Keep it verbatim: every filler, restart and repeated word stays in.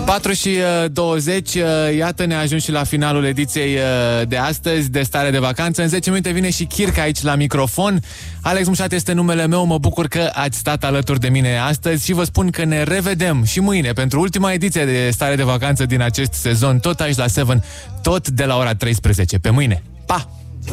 patru și douăzeci, iată, ne ajung și la finalul ediției de astăzi de Stare de Vacanță. În zece minute vine și Chirca aici la microfon. Alex Mușat este numele meu, mă bucur că ați stat alături de mine astăzi și vă spun că ne revedem și mâine pentru ultima ediție de Stare de Vacanță din acest sezon, tot aici la șapte, tot de la ora treisprezece. Pe mâine! Pa!